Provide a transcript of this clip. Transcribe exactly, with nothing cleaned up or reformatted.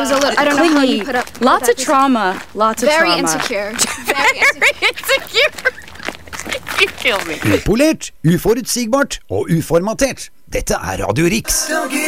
was a little, I don't know how you put up. put Lots up of with- trauma. Lots of Very trauma. insecure. Very insecure. insecure. You kill me. Upolert, uforutsigbart og uformatert. Dette er Radio Riks.